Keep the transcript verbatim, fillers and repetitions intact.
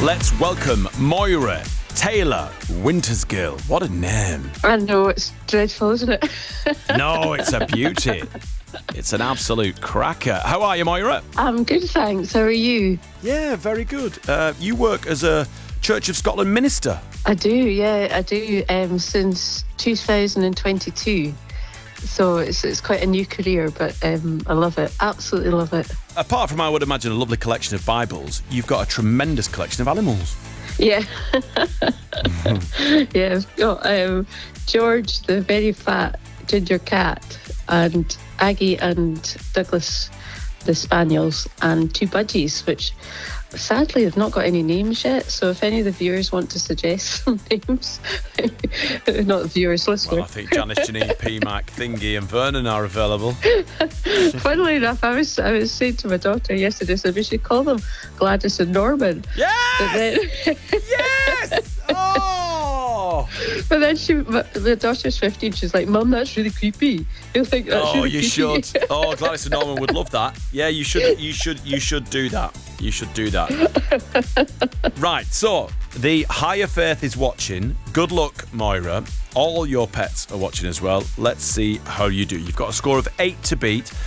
Let's welcome Moira Taylor Wintersgill. What a name. I know, it's dreadful, isn't it? No, it's a beauty. It's an absolute cracker. How are you, Moira? I'm good, thanks. How are you? Yeah, very good. Uh, you work as a Church of Scotland minister. I do, yeah, I do, um, since two thousand twenty-two. So it's it's quite a new career, but um, I love it. Absolutely love it. Apart from, I would imagine, a lovely collection of Bibles, you've got a tremendous collection of animals. Yeah. Yeah, I've got um, George, the very fat ginger cat, and Aggie and Douglas, the spaniels, and two budgies, which sadly have not got any names yet. So if any of the viewers want to suggest some names, not the viewers, listeners. Well, I think Janice, Janine, P Mac, Thingy and Vernon are available. Funnily enough, I was I was saying to my daughter yesterday, so we should call them Gladys and Norman. Yes! But then, Yes! Oh! but then she, my, my daughter's fifteen. She's like, "Mum, that's really creepy." You're like, that's Oh, really you creepy. should. Oh, Gladys and Norman would love that. Yeah, you should. You should. You should do that. You should do that. Right. So the Higher Faith is watching. Good luck, Moira. All your pets are watching as well. Let's see how you do. You've got a score of eight to beat.